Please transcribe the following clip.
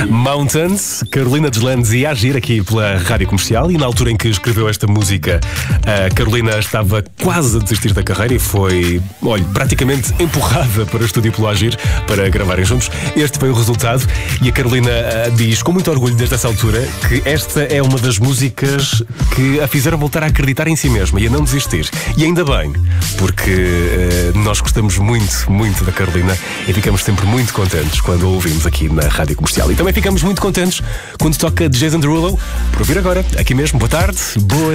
Mountains, Carolina Deslandes ia agir aqui pela Rádio Comercial, e na altura em que escreveu esta música, a Carolina estava quase a desistir da carreira e foi, olha, praticamente empurrada para o estúdio pelo Agir para gravarem juntos. Este foi o resultado, e a Carolina diz com muito orgulho desde essa altura que esta é uma das músicas que a fizeram voltar a acreditar em si mesma e a não desistir. E ainda bem, porque nós gostamos muito, muito da Carolina e ficamos sempre muito contentes quando a ouvimos aqui na Rádio Comercial. E também ficamos muito contentes quando toca Jason Derulo, por ouvir agora, aqui mesmo. Boa tarde, boa